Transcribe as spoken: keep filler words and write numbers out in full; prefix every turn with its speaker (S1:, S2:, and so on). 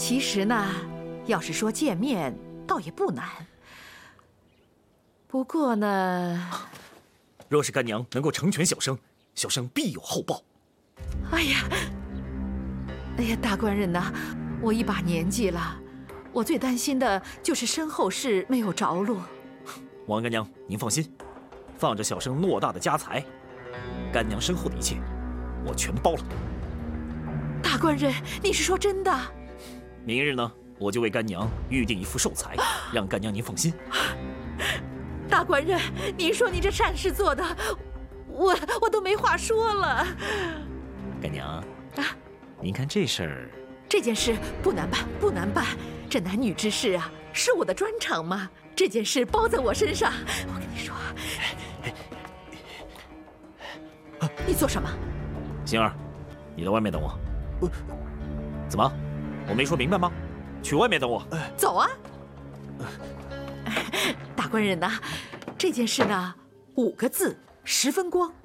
S1: 其实呢，要是说见面，倒也不难。不过呢，
S2: 若是干娘能够成全小生，小生必有厚报。
S1: 哎呀，哎呀，大官人呐，我一把年纪了，我最担心的就是身后事没有着落。
S2: 王干娘，您放心，放着小生偌大的家财，干娘身后的一切，我全包了。
S1: 大官人，你是说真的？
S2: 明日呢，我就为干娘预定一副寿材，让干娘您放心。
S1: 大官人，您说你这善事做的，我我都没话说了。
S2: 干娘
S1: 啊，
S2: 您看这事儿，
S1: 这件事不难办，不难办。这男女之事啊，是我的专长嘛。这件事包在我身上。我跟你说，你做什么？
S2: 星儿，你在外面等我。我怎么？我没说明白吗？去外面等我。
S1: 走啊！大官人呐，这件事呢，五个字，十分光。